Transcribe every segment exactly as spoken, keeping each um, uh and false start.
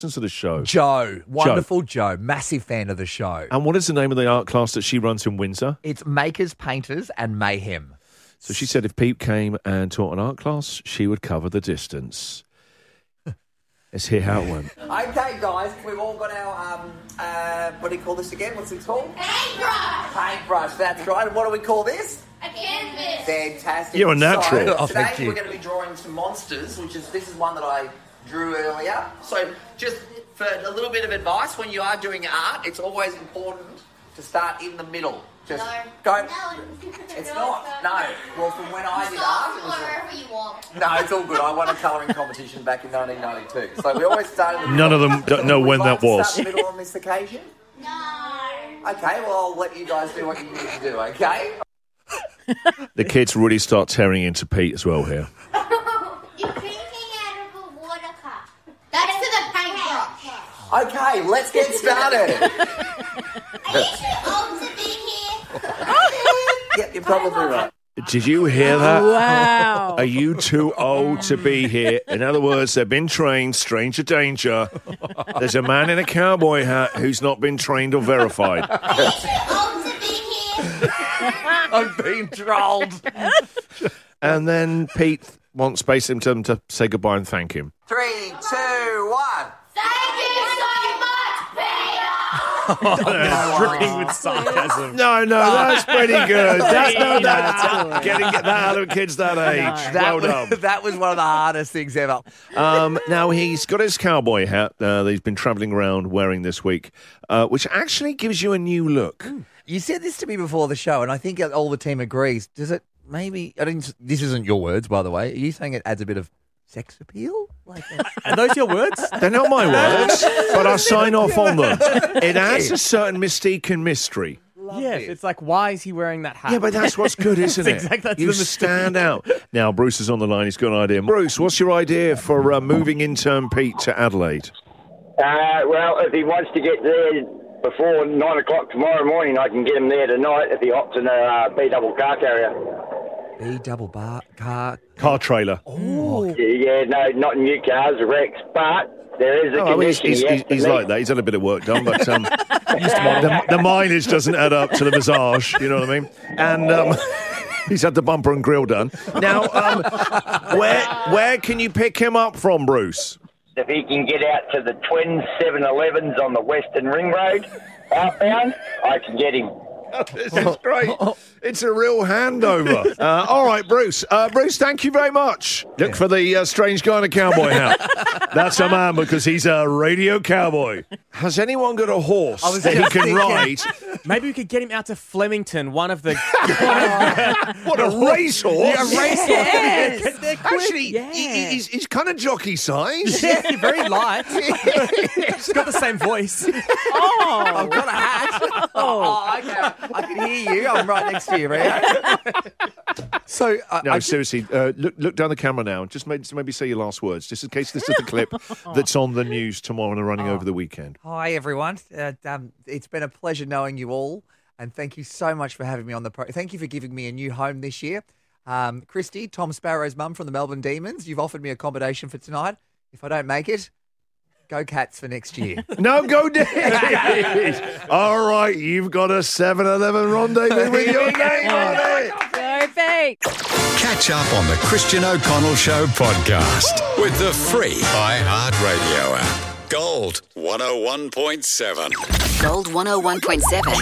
to the show? Joe. Wonderful Joe. Joe. Massive fan of the show. And what is the name of the art class that she runs in Windsor? It's Makers, Painters and Mayhem. So she said if Pete came and taught an art class, she would cover the distance. Let's hear how it went. Okay, guys, we've all got our, um, uh, what do you call this again? What's it called? Paintbrush! Paintbrush, that's right. And what do we call this? A canvas! Fantastic. You're a natural. So, Oh, today thank you. we're going to be drawing some monsters, which is, this is one that I drew earlier. So just for a little bit of advice, when you are doing art, it's always important to start in the middle. Just No. go. No. It's No, not. it's No. not. Well, from when I did Stop art, it was a- wherever you want. no, it's all good. I won a colouring competition back in nineteen ninety-two. So we always start in the None middle. of them don't know Would when you like that to was. start in the middle on this occasion? No. Okay, well, I'll let you guys do what you need to do, okay? The kids really start tearing into Pete as well here. You're drinking out of a water cup. That's to the paintbrush. Okay, let's get started. Are you too old to be here? Yep, you're probably right. Did you hear that? Wow. Are you too old to be here? In other words, they've been trained, stranger danger. There's a man in a cowboy hat who's not been trained or verified. Are you too old to be here? I'm being trolled. And then Pete wants basically them to say goodbye and thank him. Three, two, one. Thank you so much, Peter! Dripping with sarcasm. No, no, that's pretty good. That's no, that's getting that out of kids that age. That, well was, done. that was one of the hardest things ever. Um, now, he's got his cowboy hat uh, that he's been travelling around wearing this week, uh, which actually gives you a new look. You said this to me before the show, and I think all the team agrees. Does it maybe... I didn't. This isn't your words, by the way. Are you saying it adds a bit of sex appeal? Like Are those your words? They're not my words, but I sign off on them. It adds a certain mystique and mystery. Yes, it's like, why is he wearing that hat? Yeah, but that's what's good, isn't That's it? exact- that's you the mistake. stand out. Now, Bruce is on the line. He's got an idea. Bruce, what's your idea for uh, moving intern Pete to Adelaide? Uh, well, if he wants to get there before nine o'clock tomorrow morning, I can get him there tonight if he opts in a uh, B double car carrier. B double bar car. Car trailer. Oh, Yeah, no, not in new cars, Rex, but there is a Oh, he's, condition. he's, he has he's, to he's meet. like that. He's had a bit of work done, but um, the, the mileage doesn't add up to the massage. You know what I mean? And um, he's had the bumper and grill done. Now, um, where where can you pick him up from, Bruce? If he can get out to the twin seven elevens on the Western Ring Road, outbound, I can get him. This is great. It's a real handover. Uh, all right, Bruce. Uh, Bruce, thank you very much. Look for the uh, strange guy in a cowboy hat. That's a man because he's a radio cowboy. Has anyone got a horse I was that he just can thinking- ride? Maybe we could get him out to Flemington, one of the... What, a racehorse? Yeah, a racehorse. Yes. Get there quick. Actually, yeah. he, he's, he's kind of jockey size. Yeah, very light. He's got the same voice. I've got a hat. Oh, okay. I can hear you. I'm right next to you, right? So, uh, No, I, seriously, uh, look, look down the camera now. Just maybe, maybe say your last words, just in case this is the clip that's on the news tomorrow and running over the weekend. Hi, everyone. Uh, um, it's been a pleasure knowing you all, and thank you so much for having me on the pro. Thank you for giving me a new home this year. Um, Christy, Tom Sparrow's mum from the Melbourne Demons, you've offered me accommodation for tonight. If I don't make it, go Cats for next year. No, go D's. All right, you've got a seven eleven rendezvous with your name on it. Catch up on the Christian O'Connell Show podcast with the free iHeartRadio app. Gold one oh one point seven. Gold one oh one point seven.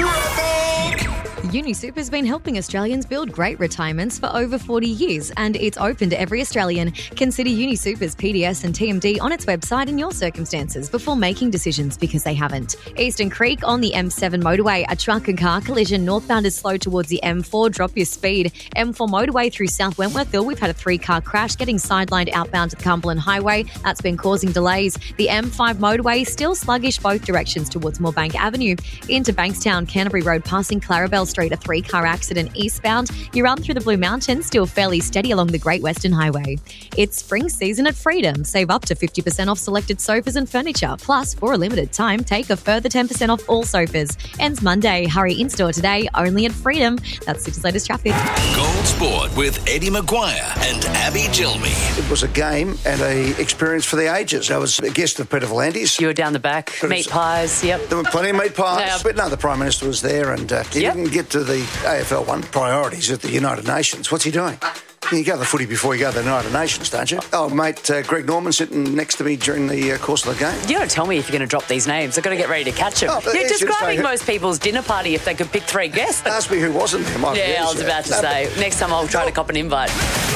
UniSuper's been helping Australians build great retirements for over forty years, and it's open to every Australian. Consider UniSuper's P D S and T M D on its website and your circumstances before making decisions, because they haven't. Eastern Creek on the M seven motorway, a truck and car collision. Northbound is slow towards the M four. Drop your speed. M four motorway through South Wentworthville. We've had a three-car crash getting sidelined outbound to the Cumberland Highway. That's been causing delays. The M five motorway still sluggish both directions towards Moorebank Avenue. Into Bankstown, Canterbury Road, passing Clarabelle Street. Street, a three-car accident eastbound. You run through the Blue Mountains, still fairly steady along the Great Western Highway. It's spring season at Freedom. Save up to fifty percent off selected sofas and furniture. Plus, for a limited time, take a further ten percent off all sofas. Ends Monday. Hurry in-store today, only at Freedom. That's City's latest traffic. Gold Sport with Eddie Maguire and Abby Gilmy. It was a game and a experience for the ages. I was a guest of Peter Volandis. You were down the back, but meat pies, yep. There were plenty of meat pies, Yep. but no, the Prime Minister was there, and uh, he Yep. didn't get to the A F L one, priorities at the United Nations. What's he doing? You go to the footy before you go to the United Nations, don't you? Oh, mate, uh, Greg Norman sitting next to me during the uh, course of the game. You don't tell me if you're going to drop these names. I've got to get ready to catch them. Oh, but You're you should describing say who- most people's dinner party if they could pick three guests. Ask me who wasn't there, Mike. Yeah, I was about to No, say. Next time I'll try to cop an invite.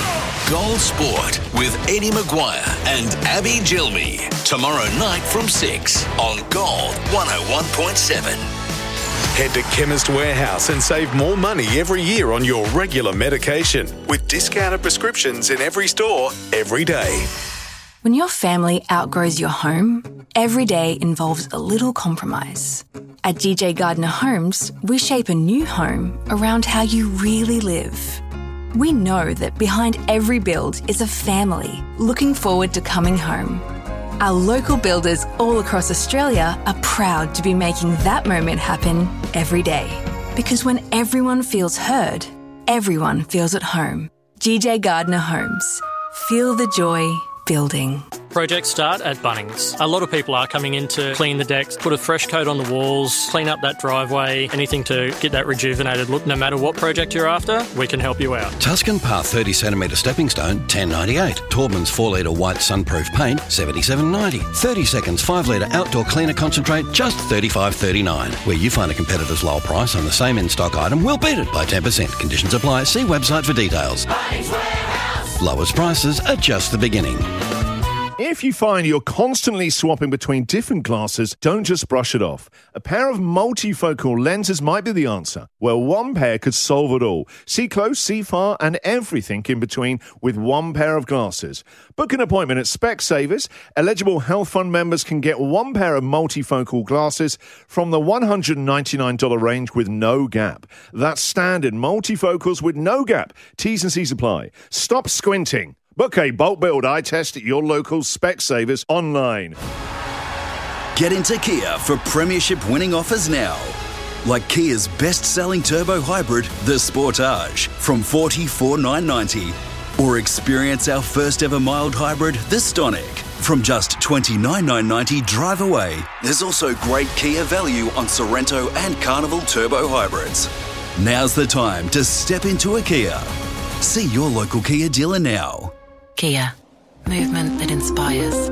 Gold Sport with Eddie Maguire and Abby Gilmy. Tomorrow night from six on Gold one oh one point seven. Head to Chemist Warehouse and save more money every year on your regular medication with discounted prescriptions in every store, every day. When your family outgrows your home, every day involves a little compromise. At D J Gardner Homes, we shape a new home around how you really live. We know that behind every build is a family looking forward to coming home. Our local builders all across Australia are proud to be making that moment happen every day. Because when everyone feels heard, everyone feels at home. D J Gardner Homes. Feel the joy building. Projects start at Bunnings. A lot of people are coming in to clean the decks, put a fresh coat on the walls, clean up that driveway, anything to get that rejuvenated look. No matter what project you're after, we can help you out. Tuscan Path thirty centimetre stepping stone, ten ninety-eight. Taubman's four litre white sunproof paint, seventy-seven ninety. thirty seconds five litre outdoor cleaner concentrate, just thirty-five thirty-nine. Where you find a competitor's low price on the same in-stock item, we'll beat it by ten percent. Conditions apply. See website for details. Lowest prices are just the beginning. If you find you're constantly swapping between different glasses, don't just brush it off. A pair of multifocal lenses might be the answer. Well, one pair could solve it all. See close, see far, and everything in between with one pair of glasses. Book an appointment at Specsavers. Eligible health fund members can get one pair of multifocal glasses from the one hundred ninety-nine dollars range with no gap. That's standard multifocals with no gap. T's and C's apply. Stop squinting. Book a bulk build eye test at your local Specsavers online. Get into Kia for premiership winning offers now. Like Kia's best-selling turbo hybrid, the Sportage, from forty-four thousand nine hundred ninety dollars. Or experience our first-ever mild hybrid, the Stonic, from just twenty-nine thousand nine hundred ninety dollars drive away. There's also great Kia value on Sorrento and Carnival turbo hybrids. Now's the time to step into a Kia. See your local Kia dealer now. Kia. Movement that inspires.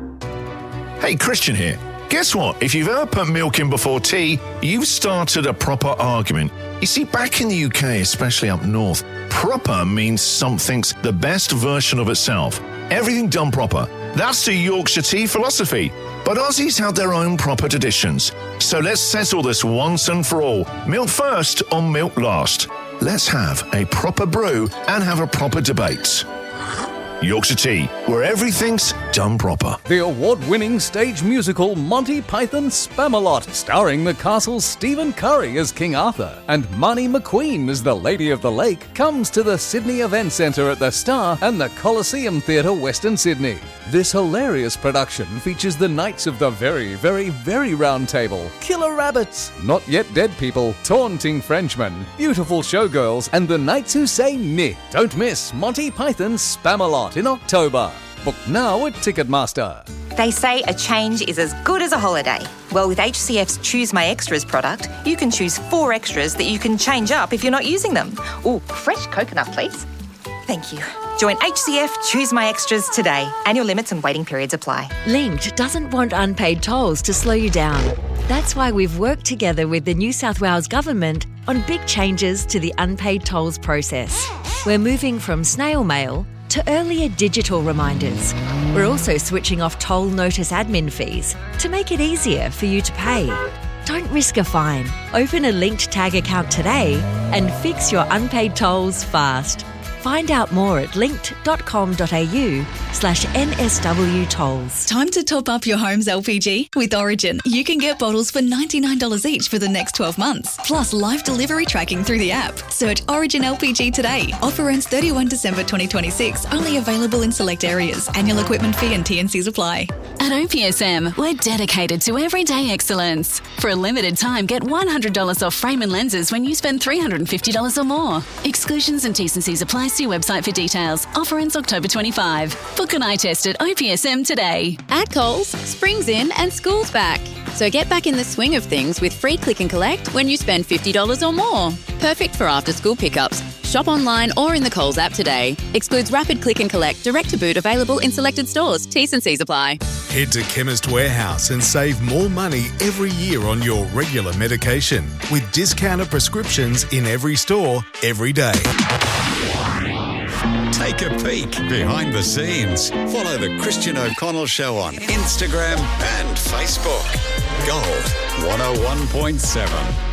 Hey, Christian here. Guess what? If you've ever put milk in before tea, you've started a proper argument. You see, back in the U K, especially up north, proper means something's the best version of itself. Everything done proper. That's the Yorkshire tea philosophy. But Aussies have their own proper traditions. So let's settle this once and for all. Milk first or milk last. Let's have a proper brew and have a proper debate. Yorkshire Tea, where everything's done proper. The award-winning stage musical Monty Python Spamalot, starring the castle's Stephen Curry as King Arthur and Marnie McQueen as the Lady of the Lake, comes to the Sydney Event Centre at the Star and the Coliseum Theatre, Western Sydney. This hilarious production features the Knights of the Very, Very, Very Round Table, Killer Rabbits, Not Yet Dead People, Taunting Frenchmen, Beautiful Showgirls, and the Knights Who Say Ni. Don't miss Monty Python's Spamalot in October. Book now at Ticketmaster. They say a change is as good as a holiday. Well, with H C F's Choose My Extras product, you can choose four extras that you can change up if you're not using them. Ooh, fresh coconut, please. Thank you. Join H C F Choose My Extras today. Annual limits and waiting periods apply. Linked doesn't want unpaid tolls to slow you down. That's why we've worked together with the New South Wales Government on big changes to the unpaid tolls process. We're moving from snail mail to earlier digital reminders. We're also switching off toll notice admin fees to make it easier for you to pay. Don't risk a fine. Open a Linked Tag account today and fix your unpaid tolls fast. Find out more at linkt.com.au slash NSW tolls. Time to top up your home's L P G? With Origin, you can get bottles for ninety-nine dollars each for the next twelve months, plus live delivery tracking through the app. Search Origin L P G today. Offer ends thirty-first December twenty twenty-six. Only available in select areas. Annual equipment fee and T N Cs apply. At O P S M, we're dedicated to everyday excellence. For a limited time, get one hundred dollars off frame and lenses when you spend three hundred fifty dollars or more. Exclusions and T's and C's apply. See website for details. Offer ends October twenty-fifth. Book an eye test at O P S M today. At Coles, spring's in and school's back. So get back in the swing of things with free click and collect when you spend fifty dollars or more. Perfect for after-school pickups. Shop online or in the Coles app today. Excludes rapid click and collect, direct to boot, available in selected stores. T's and C's apply. Head to Chemist Warehouse and save more money every year on your regular medication with discounted prescriptions in every store, every day. Take a peek behind the scenes. Follow the Christian O'Connell Show on Instagram and Facebook. Gold one oh one point seven.